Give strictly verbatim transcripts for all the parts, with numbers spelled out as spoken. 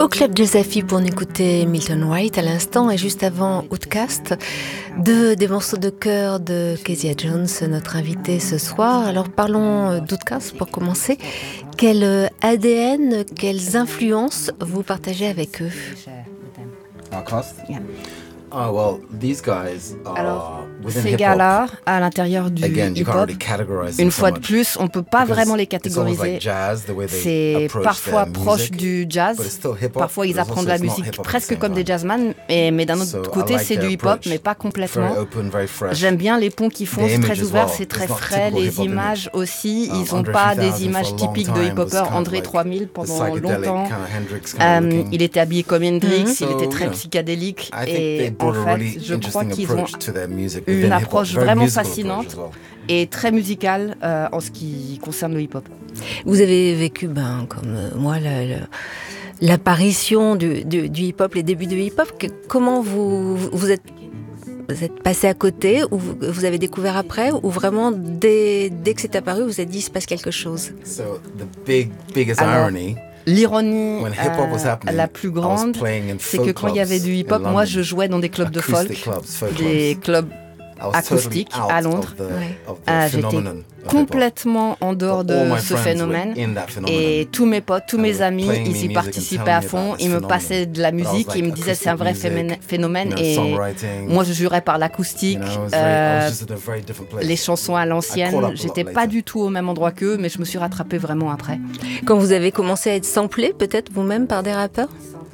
Au Club Jazz Affi pour écouter Milton White à l'instant et juste avant Outcast, deux des morceaux de chœur de Kezia Jones, notre invitée ce soir. Alors parlons d'Outcast pour commencer. Quel A D N, quelles influences vous partagez avec eux? Outcast? Yeah. Oh, well, these guys are Alors, ces gars-là, à l'intérieur du hip-hop, une fois de plus, on ne peut pas vraiment les catégoriser. C'est parfois proche du jazz, parfois ils apprennent de la musique presque comme des jazzman, et, mais d'un autre côté, c'est du hip-hop, mais pas complètement. J'aime bien les ponts qu'ils font, c'est très ouvert, c'est très frais, les images aussi, ils n'ont pas des images typiques de hip-hopper. André trois mille, pendant longtemps, um, il était habillé comme Hendrix, il était très psychédélique, et en fait, je crois qu'ils ont une approche vraiment fascinante et très musicale euh, en ce qui concerne le hip-hop. Vous avez vécu, ben, comme euh, moi, la, la, l'apparition du, du, du hip-hop, les débuts du hip-hop. Que, comment vous, vous êtes Vous êtes passé à côté, ou vous, vous avez découvert après, ou vraiment dès, dès que c'est apparu, vous vous êtes dit il se passe quelque chose? So, the big, biggest Alors, irony. L'ironie euh, la plus grande, c'est que quand il y avait du hip-hop, moi je jouais dans des clubs de folk, des clubs acoustiques à Londres. Euh, j'étais complètement en dehors de ce phénomène et tous mes potes, tous mes amis, ils y participaient à fond, ils me passaient de la musique, ils me disaient c'est un vrai phénomène et moi je jurais par l'acoustique, euh, les chansons à l'ancienne, j'étais pas du tout au même endroit qu'eux, mais je me suis rattrapée vraiment après. Quand vous avez commencé à être samplé peut-être vous-même par des rappeurs?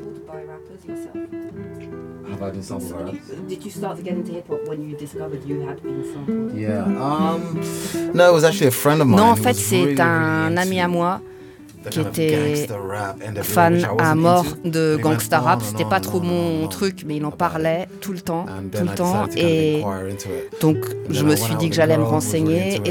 Did you start to get into hip-hop when you discovered you had been sampled? Yeah. Um, no, it was actually a friend of mine. Non, en fait, c'est un ami à moi qui était fan à mort de gangsta rap. C'était pas trop mon truc, mais il en parlait tout le temps, tout le temps. Et donc, je me suis dit que j'allais me renseigner.